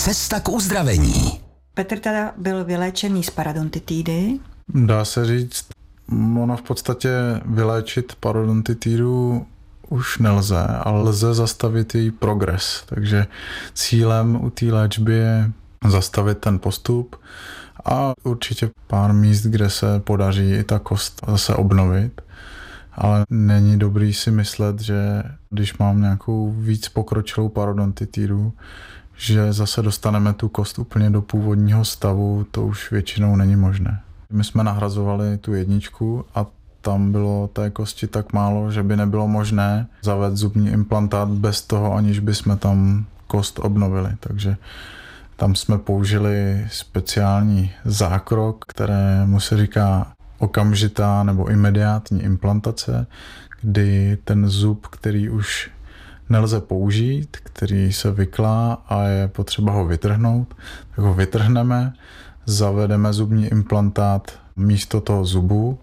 Cesta k uzdravení. Petr teda byl vyléčený z parodontitidy. Dá se říct, ono v podstatě vyléčit parodontitidu už nelze, ale lze zastavit její progres. Takže cílem u té léčby je zastavit ten postup a určitě pár míst, kde se podaří i ta kost zase obnovit. Ale není dobrý si myslet, že když mám nějakou víc pokročilou parodontitidu, že zase dostaneme tu kost úplně do původního stavu, to už většinou není možné. My jsme nahrazovali tu jedničku a tam bylo té kosti tak málo, že by nebylo možné zavést zubní implantát bez toho, aniž bychom tam kost obnovili. Takže tam jsme použili speciální zákrok, kterému se říká okamžitá nebo imediátní implantace, kdy ten zub, který už nelze použít, který se vyklá a je potřeba ho vytrhnout, tak ho vytrhneme, zavedeme zubní implantát místo toho zubu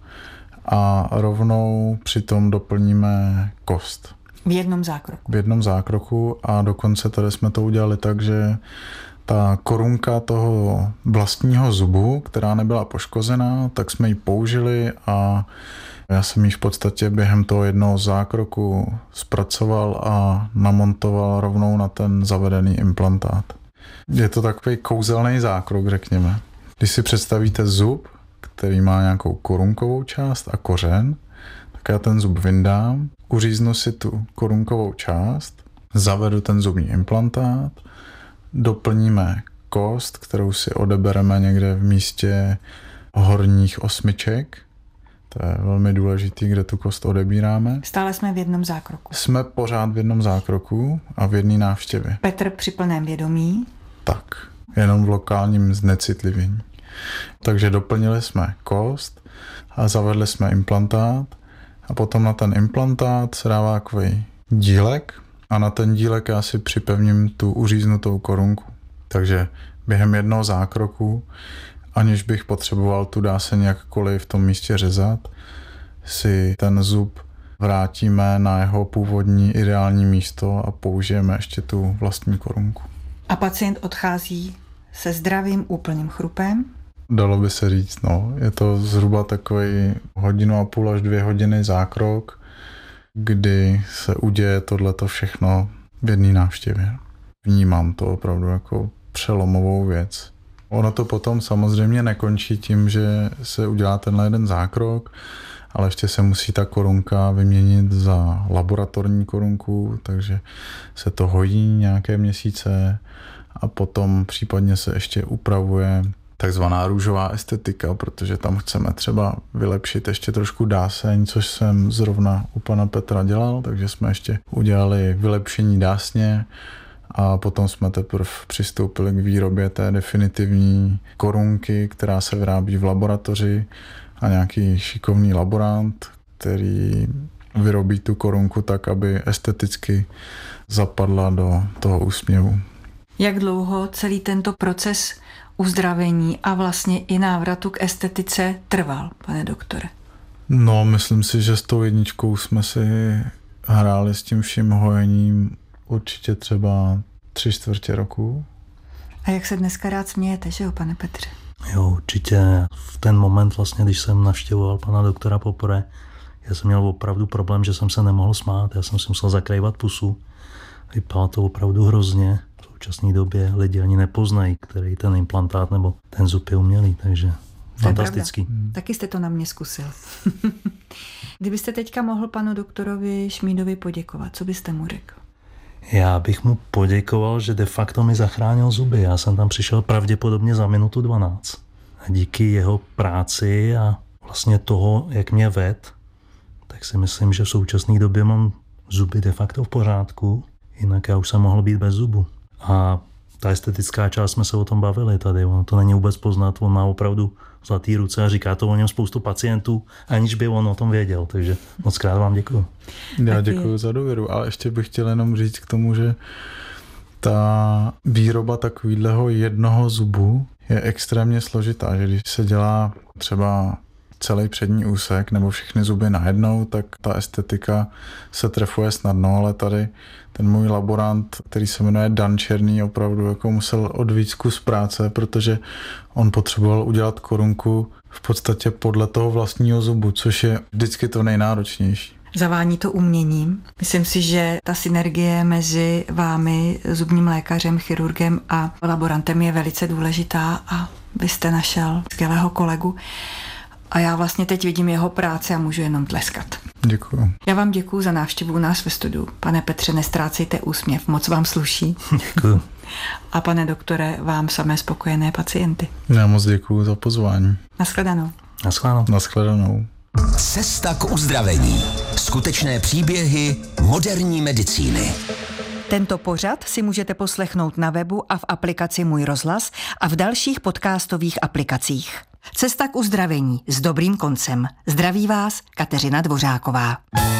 a rovnou přitom doplníme kost. V jednom zákroku. V jednom zákroku a dokonce tady jsme to udělali tak, že ta korunka toho vlastního zubu, která nebyla poškozená, tak jsme ji použili a já jsem ji v podstatě během toho jednoho zákroku zpracoval a namontoval rovnou na ten zavedený implantát. Je to takový kouzelný zákrok, řekněme. Když si představíte zub, který má nějakou korunkovou část a kořen, tak já ten zub vyndám, uříznu si tu korunkovou část, zavedu ten zubní implantát, doplníme kost, kterou si odebereme někde v místě horních osmiček. To je velmi důležitý, kde tu kost odebíráme. Stále jsme v jednom zákroku. Jsme pořád v jednom zákroku a v jedné návštěvě. Petr při plném vědomí. Tak, jenom v lokálním znecitlivění. Takže doplnili jsme kost a zavedli jsme implantát a potom na ten implantát se dává takový dílek a na ten dílek já si připevním tu uříznutou korunku. Takže během jednoho zákroku, aniž bych potřeboval tu dáseň jakkoliv v tom místě řezat, si ten zub vrátíme na jeho původní ideální místo a použijeme ještě tu vlastní korunku. A pacient odchází se zdravým úplným chrupem? Dalo by se říct, no. Je to zhruba takový 1,5 až 2 hodiny zákrok, kdy se uděje tohleto všechno v jedné návštěvě. Vnímám to opravdu jako přelomovou věc. Ono to potom samozřejmě nekončí tím, že se udělá tenhle jeden zákrok, ale ještě se musí ta korunka vyměnit za laboratorní korunku, takže se to hojí nějaké měsíce a potom případně se ještě upravuje takzvaná růžová estetika, protože tam chceme třeba vylepšit ještě trošku dáseň, což jsem zrovna u pana Petra dělal, takže jsme ještě udělali vylepšení dásně a potom jsme teprve přistoupili k výrobě té definitivní korunky, která se vyrábí v laboratoři a nějaký šikovný laborant, který vyrobí tu korunku tak, aby esteticky zapadla do toho úsměvu. Jak dlouho celý tento proces uzdravení a vlastně i návratu k estetice trval, pane doktore? No, myslím si, že s tou jedničkou jsme si hráli s tím vším hojením určitě třeba 3/4 roku. A jak se dneska rád smějete, že jo, pane Petře? Jo, určitě. V ten moment vlastně, když jsem navštěvoval pana doktora poprvé, já jsem měl opravdu problém, že jsem se nemohl smát. Já jsem si musel zakrývat pusu. Vypadalo to opravdu hrozně. V současné době lidi ani nepoznají, který ten implantát nebo ten zub je umělý, takže fantastický. Taky jste to na mě zkusil. Kdybyste teďka mohl panu doktorovi Šmídovi poděkovat, co byste mu řekl? Já bych mu poděkoval, že de facto mi zachránil zuby. Já jsem tam přišel pravděpodobně za 1:12. A díky jeho práci a vlastně toho, jak mě ved, tak si myslím, že v současné době mám zuby de facto v pořádku, jinak já už jsem mohl být bez zubu. A ta estetická část, jsme se o tom bavili tady, ono to není vůbec poznat, on má opravdu zlatý ruce a říká to o něm spoustu pacientů, aniž by on o tom věděl, takže moc krát vám děkuju. Já děkuju za důvěru, ale ještě bych chtěl jenom říct k tomu, že ta výroba takového jednoho zubu je extrémně složitá, že když se dělá třeba celý přední úsek nebo všechny zuby najednou, tak ta estetika se trefuje snadno, ale tady ten můj laborant, který se jmenuje Dan Černý, opravdu jako musel odvíct kus práce, protože on potřeboval udělat korunku v podstatě podle toho vlastního zubu, což je vždycky to nejnáročnější. Zavání to uměním. Myslím si, že ta synergie mezi vámi, zubním lékařem, chirurgem a laborantem je velice důležitá a vy jste našel skvělého kolegu. A já vlastně teď vidím jeho práci a můžu jenom tleskat. Děkuju. Já vám děkuju za návštěvu u nás ve studiu. Pane Petře, nestrácejte úsměv, moc vám sluší. Děkuju. A pane doktore, vám samé spokojené pacienty. Já moc děkuju za pozvání. Nashledanou. Nashledanou. Cesta k uzdravení. Skutečné příběhy moderní medicíny. Tento pořad si můžete poslechnout na webu a v aplikaci Můj rozhlas a v dalších podcastových aplikacích. Cesta k uzdravení s dobrým koncem. Zdraví vás Kateřina Dvořáková.